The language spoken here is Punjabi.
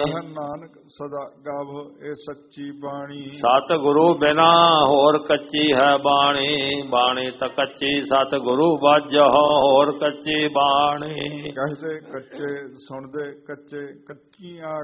ਕਹਿ ਨਾਨਕ ਸਦਾ ਗਾਵੋ ਇਹ ਸੱਚੀ ਬਾਣੀ। ਸਤਿਗੁਰੂ ਬਿਨਾ ਹੋਰ ਕੱਚੀ ਹੈ ਬਾਣੀ, ਬਾਣੀ ਤਾਂ ਕੱਚੀ ਸਤਿਗੁਰੂ ਬਾਝੋ ਹੋਰ ਕੱਚੀ ਬਾਣੀ। ਕਹਦੇ ਕੱਚੇ ਸੁਣਦੇ ਕੱਚੇ, ਕੱਚੀਆਂ